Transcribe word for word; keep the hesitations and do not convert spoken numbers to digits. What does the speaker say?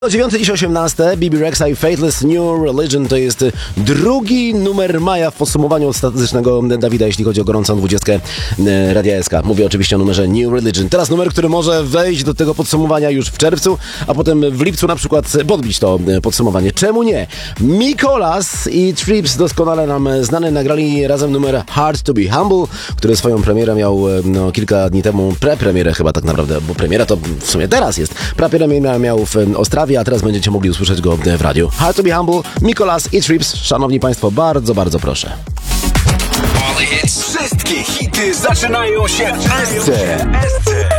O dziewiąte, dziś osiemnaste, B B Rexa i Faithless New Religion to jest drugi numer maja w podsumowaniu statystycznego Dawida, jeśli chodzi o gorącą dwudziestkę Radia S K. Mówię oczywiście o numerze New Religion. Teraz numer, który może wejść do tego podsumowania już w czerwcu, a potem w lipcu na przykład podbić to podsumowanie. Czemu nie? Mikolas i Trips, doskonale nam znany, nagrali razem numer Hard to be Humble, który swoją premierę miał no, kilka dni temu, pre-premierę chyba tak naprawdę, bo premiera to w sumie teraz jest. Pre-premierę miał w Ostrawie, a teraz będziecie mogli usłyszeć go w radiu. Hard to be Humble, Mikolas i Trips. Szanowni Państwo, bardzo, bardzo proszę. Wszystkie hity zaczynają się w S C.